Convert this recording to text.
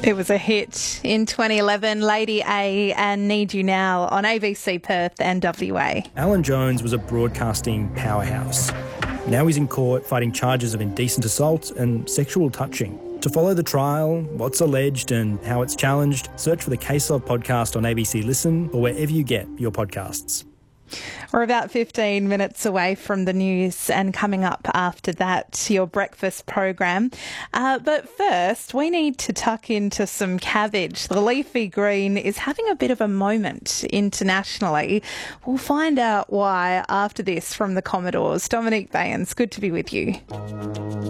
It was a hit in 2011, Lady A and Need You Now on ABC Perth and WA. Alan Jones was a broadcasting powerhouse. Now he's in court fighting charges of indecent assault and sexual touching. To follow the trial, what's alleged and how it's challenged, search for the Case Of podcast on ABC Listen or wherever you get your podcasts. We're about 15 minutes away from the news, and coming up after that, your breakfast program. But first, we need to tuck into some cabbage. The leafy green is having a bit of a moment internationally. We'll find out why after this from the Commodores. Dominic Bayans, good to be with you.